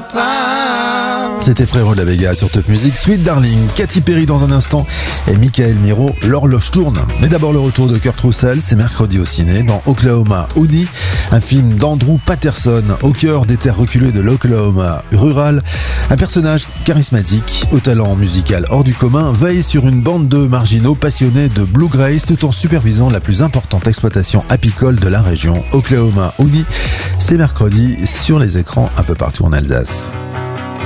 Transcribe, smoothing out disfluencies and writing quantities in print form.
C'était Frérot de la Vega sur Top Music, Sweet Darling, Katy Perry dans un instant et Michael Miro, l'horloge tourne. Mais d'abord le retour de Kurt Russell, c'est mercredi au ciné dans Oklahoma Howdy, un film d'Andrew Patterson au cœur des terres reculées de l'Oklahoma rural. Un personnage charismatique, au talent musical hors du commun, veille sur une bande de marginaux passionnés de bluegrass tout en supervisant la plus importante exploitation apicole de la région. Oklahoma Howdy, c'est mercredi sur les écrans un peu partout en Alsace.